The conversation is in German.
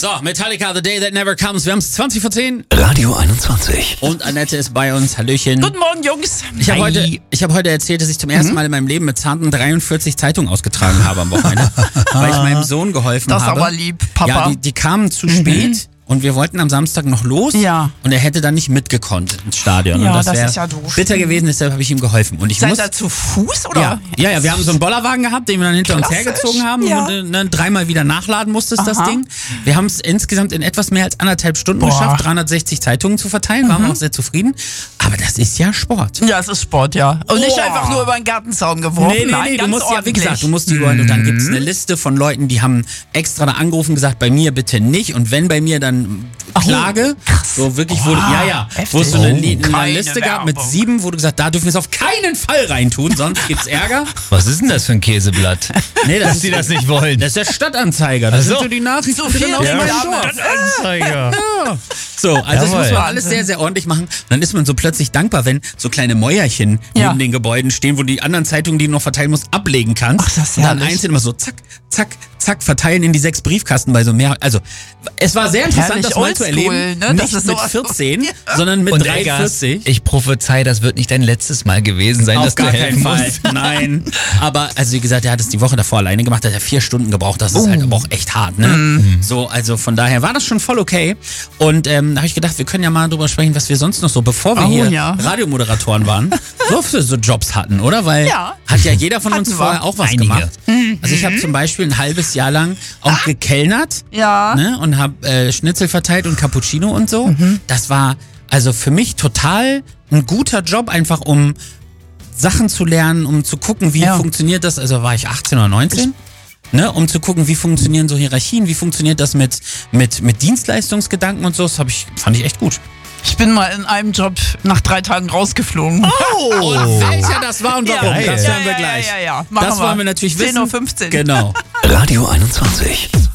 So, Metallica, The Day That Never Comes. Wir haben es 20 vor 10. Radio 21. Und Annette ist bei uns. Hallöchen. Guten Morgen, Jungs. Ich habe heute erzählt, dass ich zum ersten Mal in meinem Leben mit zarten 43 Zeitungen ausgetragen habe am Wochenende, weil ich meinem Sohn geholfen habe. Das ist aber lieb, Papa. Ja, die kamen zu spät. Und wir wollten am Samstag noch los und er hätte dann nicht mitgekonnt ins Stadion. Ja, und das ist ja doof. bitter gewesen, deshalb habe ich ihm geholfen. Und ich Seid ihr zu Fuß, oder? Ja, wir haben so einen Bollerwagen gehabt, den wir dann hinter uns Klassisch, hergezogen haben ja. und dreimal wieder nachladen musste das Aha. Ding. Wir haben es insgesamt in etwas mehr als 1,5 Stunden geschafft, 360 Zeitungen zu verteilen, waren wir auch sehr zufrieden. Aber das ist ja Sport. Ja, es ist Sport, ja. Und nicht einfach nur über den Gartenzaun geworfen. Nein, du ganz musst ordentlich. ja, wie gesagt, du musst die und dann gibt's eine Liste von Leuten, die haben extra da angerufen und gesagt, bei mir bitte nicht und wenn bei mir, dann Klage. So wirklich, wo es so eine Liste gab mit 7, wo du gesagt, da dürfen wir es auf keinen Fall reintun, sonst gibt's Ärger. Was ist denn das für ein Käseblatt? Nee, Dass die das nicht wollen. Das ist der Stadtanzeiger. Das sind so die Nachrichten. So viel auf dem Reklame. Dorf. Stadtanzeiger. So, also das Jawohl. muss man alles sehr, sehr ordentlich machen. Dann ist man so plötzlich dankbar, wenn so kleine Mäuerchen neben den Gebäuden stehen, wo die anderen Zeitungen, die du noch verteilen musst, ablegen kannst. Ach, das ist und dann herrlich. einzeln immer so zack, zack, zack, verteilen in die 6 Briefkasten bei so mehr. Also, es war sehr interessant, Herrlich das mal zu oldschool, erleben. ne? Das Nicht ist mit sowas- 14, sondern mit Und 43. ich prophezei, das wird nicht dein letztes Mal gewesen sein, Auf dass du gar keinen helfen Fall. musst. Nein. Aber, also wie gesagt, er hat es die Woche davor alleine gemacht, hat er 4 Stunden gebraucht. Das ist halt aber auch echt hart, ne? So, also von daher war das schon voll okay. Und da habe ich gedacht, wir können ja mal drüber sprechen, was wir sonst noch so, bevor wir hier Radiomoderatoren waren, so für so Jobs hatten, oder? Weil hat ja jeder von uns Hatten wir. vorher auch was Einige. gemacht. Also ich habe zum Beispiel ein halbes Jahr lang auch gekellnert, Ja. ne? Und habe Schnitzel verteilt und Cappuccino und so. Das war also für mich total ein guter Job, einfach um Sachen zu lernen, um zu gucken, wie funktioniert das. Also war ich 18 oder 19, ne, um zu gucken, wie funktionieren so Hierarchien, wie funktioniert das mit Dienstleistungsgedanken und so. Das fand ich echt gut. Ich bin mal in einem Job nach 3 Tagen rausgeflogen. Und welcher das war und warum, das hören wir gleich. Ja. Das wollen wir natürlich wissen. 10:15 Uhr. Genau. Radio 21.